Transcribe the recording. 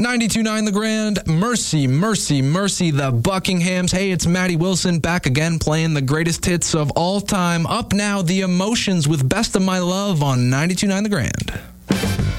92.9 The Grand, Mercy, Mercy, Mercy, the Buckinghams. Hey, it's Maddie Wilson back again playing the greatest hits of all time. Up now, The Emotions with Best of My Love on 92.9 The Grand.